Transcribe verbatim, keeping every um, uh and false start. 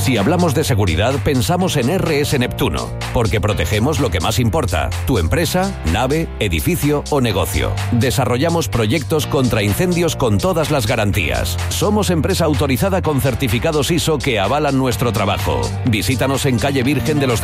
Si hablamos de seguridad, pensamos en R S Neptuno, porque protegemos lo que más importa, tu empresa, nave, edificio o negocio. Desarrollamos proyectos contra incendios con todas las garantías. Somos empresa autorizada con certificados I S O que avalan nuestro trabajo. Visítanos en calle Virgen de los